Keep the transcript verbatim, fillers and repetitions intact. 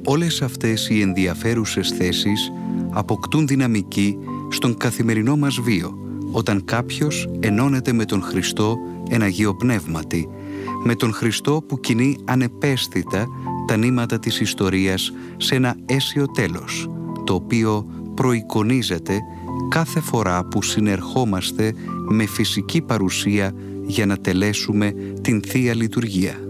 Όλες αυτές οι ενδιαφέρουσες θέσεις αποκτούν δυναμική στον καθημερινό μας βίο, όταν κάποιος ενώνεται με τον Χριστό εν Αγίο Πνεύματι, με τον Χριστό που κινεί ανεπαίσθητα τα νήματα της ιστορίας σε ένα αίσιο τέλος, το οποίο προεικονίζεται κάθε φορά που συνερχόμαστε με φυσική παρουσία για να τελέσουμε την Θεία Λειτουργία.